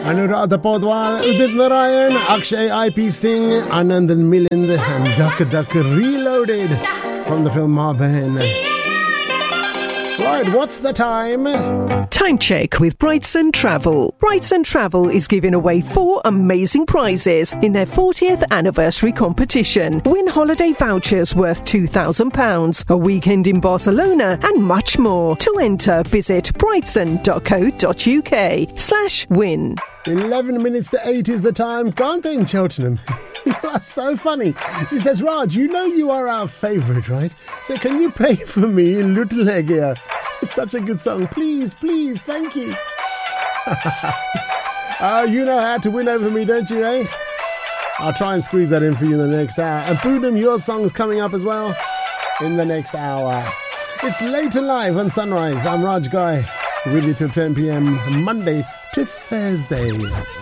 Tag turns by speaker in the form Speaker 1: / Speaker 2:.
Speaker 1: Anuradha Podwal, Udit Narayan, Akshay IP Singh, Anandan Milind, and Duck Duck Reloaded from the film Ma Behan. Right, what's the time?
Speaker 2: Time check with Brightson Travel. Brightson Travel is giving away 4 amazing prizes in their 40th anniversary competition. Win holiday vouchers worth £2,000, a weekend in Barcelona, and much more. To enter, visit brightson.co.uk/win.
Speaker 1: 11 minutes to 8 is the time. Can't they in Cheltenham? You are so funny. She says, Raj, you know you are our favourite, right? So can you play for me Little Eggia? It's such a good song. Please, please, thank you. You know how to win over me, don't you, eh? I'll try and squeeze that in for you in the next hour. And Boodum, your song is coming up as well in the next hour. It's Late and Live on Sunrise. I'm Raj Guy, with you till 10 p.m. Monday to Thursday.